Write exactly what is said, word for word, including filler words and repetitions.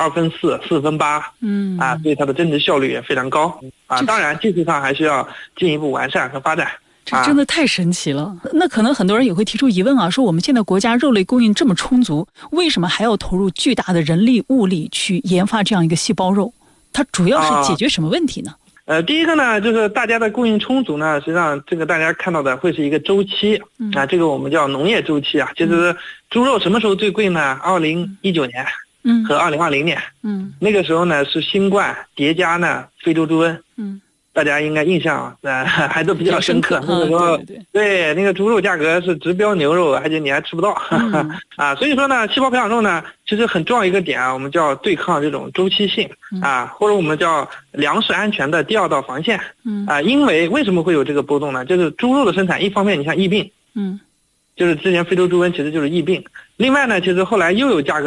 二分四、四分八，嗯啊，所以它的增值效率也非常高啊。当然，技术上还需要进一步完善和发展。 这真的太神奇了。啊、那可能很多人也会提出疑问啊，说我们现在国家肉类供应这么充足，为什么还要投入巨大的人力物力去研发这样一个细胞肉？它主要是解决什么问题呢？啊呃，第一个呢，就是大家的供应充足呢，实际上这个大家看到的会是一个周期、嗯、啊，这个我们叫农业周期啊。其实猪肉什么时候最贵呢？二零一九年，嗯，和二零二零年，嗯，那个时候呢是新冠叠加呢非洲猪瘟，嗯，大家应该印象呃还都比较深刻。那个时候，对, 对, 对, 对那个猪肉价格是直标牛肉，而且你还吃不到，嗯、啊，所以说呢，细胞培养肉呢，其实很重要一个点啊，我们叫对抗这种周期性啊，或者我们叫粮食安全的第二道防线。嗯啊，因为为什么会有这个波动呢？就是猪肉的生产，一方面你像疫病，嗯，就是之前非洲猪瘟其实就是疫病，另外呢，其实后来又有价格。